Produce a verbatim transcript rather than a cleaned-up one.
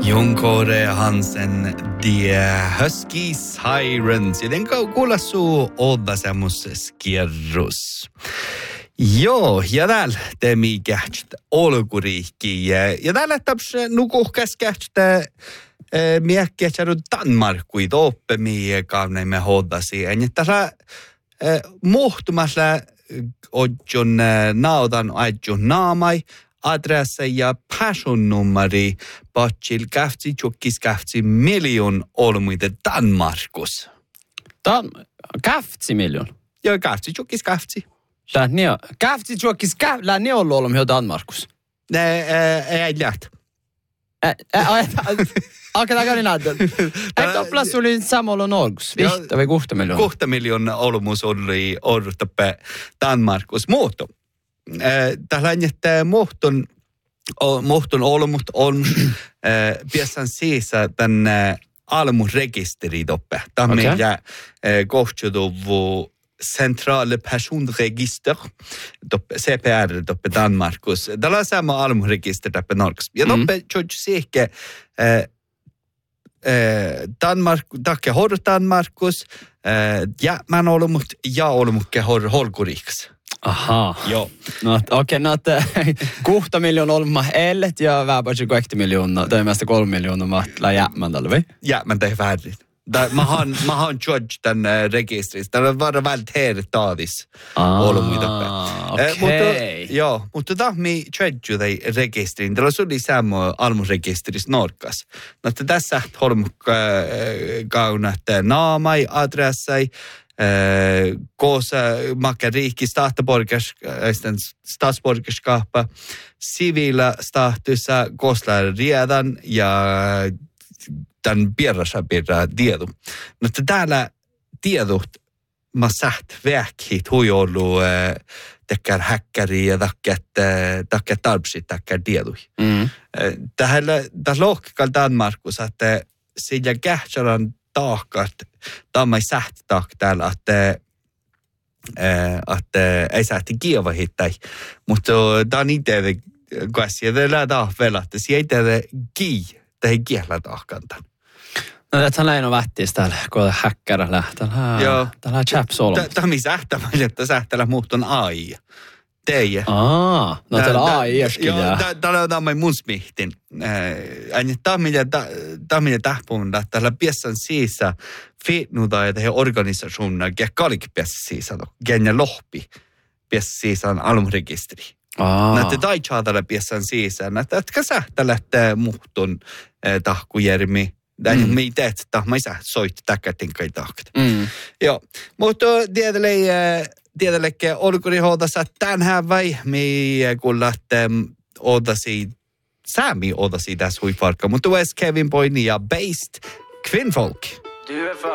Jon Kåre Hansen, The Husky Sirens. Ja den kuulla suu oddasemus skierrus. Joo, ja täällä temi kähtstä olkuriikki. Ja täällä taps nukuhkäs kähtstä miekkiä tjärry Danmarkuit oppemia kaavneimme hoddasi. Ja tässä muhtumassa odjun nautan adjun naamai. Adressa ja passionnummeri patsil käftsi tjukkis käftsi miljon olmuite Danmarkus. Dan käftsi miljon? Joo, käftsi tjukkis käftsi. Lähni on. Käftsi tjukkis käftsi. Lähni on olmu jo Danmarkus. Ne, ei läht. Alkaa takani näytön. Eikö oplas oli samalla Norgus? Vihta vai kuhta miljoon? Kuhta miljoon olmus oli orruttappe Danmarkus muuttu. Tällä että muhtun muhtun olmut on piessan siisa tän almuregisteri toppe. Tämä ja kohtuuvu centrale personregister toppe C P R toppe Danmarkus. Tällä sama almuregister toppe Norges. Ja toppe tjoj sikke Danmark takke hor Danmarkus ja man olmut ja olmukke hor holkuriks. Aha. Joo. No okei, okay, no että kuhta miljoon olma ellet ja vähäpäin kuhta miljoona, tai mielestä kolme miljoonaa mahtla jäämäntällä, vai? Jäämäntä ei väärin. Mä haan, mä haan judge tämän rekisteristä. Tämä on vaan välttämättä heidät taadis olmuita. Okei. Mutta, joo, mutta tämä mi judge tai rekisterin. Tällä oli sama almusrekisteristä Norkas. No, että tässä olmu kaunat naamai, adressai, Kosa makka riikki statsborgerskappa, sivila statusa kostar redan ja tämän pierrassa pirra tiedu. Mutta täällä tiedut mä säht vähkit hui ollut tekkär häkkäri ja takkär tarpsit takkär tiedui. Mm. Tähän lohkikal Danmarkus, että sillä kähtsäran taakkat, tämä ei sähti taak täällä, että, että ei sähti kieva hittai. Mutta tämä on itse käsiä, että lähdetään vielä, että se ei tehdä kii, että ei kielä taakkantan. No tätä läin on vättiis täällä, kun häkkärä lähtee. Täällä on chaps olma. Tämä on sähtämällä, että sähtälä muhtun ai. Teijä. Aa, no täällä ai iäskin jää. Joo, täällä on tämä mun smihtin. Tämä minä tähpuun, että täällä piessan siisa fiitnuta ja tehdä organisationina, ja kalik piessan siisa, genja lohpi piessan siisaan almuregisteri. Näette taitsaa täällä piessan siisaan, että etkä sä täällä muhtun tahkujärmi. Tämä mm. ei teet, että mä isä soit täkätin kai tahkat. Mm. Joo, mutta tietysti Tietenkin olkuri hoidassa tänään vai mi kuulla, että odasi, säämi odasi tässä huifarkka. Mutta West Kevin Boyne ja Based Kvinnfolk. Du är för